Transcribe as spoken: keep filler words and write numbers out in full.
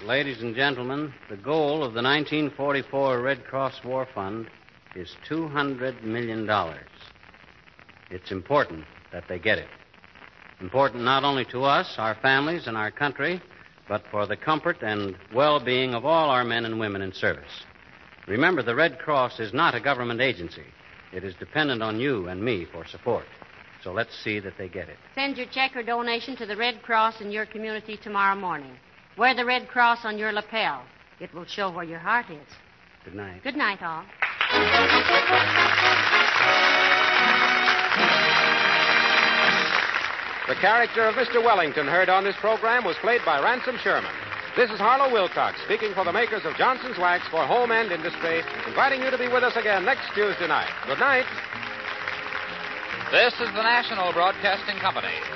ladies and gentlemen, the goal of the nineteen forty-four Red Cross War Fund is two hundred million dollars. It's important that they get it. Important not only to us, our families, and our country, but for the comfort and well-being of all our men and women in service. Remember, the Red Cross is not a government agency. It is dependent on you and me for support. So let's see that they get it. Send your check or donation to the Red Cross in your community tomorrow morning. Wear the Red Cross on your lapel. It will show where your heart is. Good night. Good night, all. The character of Mister Wellington heard on this program was played by Ransom Sherman. This is Harlow Wilcox speaking for the makers of Johnson's Wax for Home and Industry, inviting you to be with us again next Tuesday night. Good night. This is the National Broadcasting Company.